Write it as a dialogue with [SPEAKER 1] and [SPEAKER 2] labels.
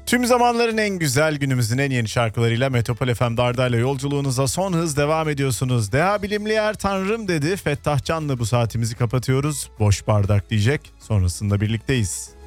[SPEAKER 1] Tüm zamanların en güzel, günümüzün en yeni şarkılarıyla Metropol FM Darda'yla yolculuğunuza son hız devam ediyorsunuz. Deha Bilimli Yer Tanrım dedi. Fettah Can'la bu saatimizi kapatıyoruz. Boş bardak diyecek. Sonrasında birlikteyiz.